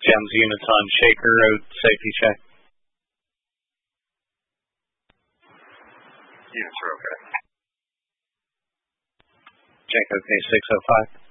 Jams units on Shaker Road, safety check. Units are okay. Check OK 605.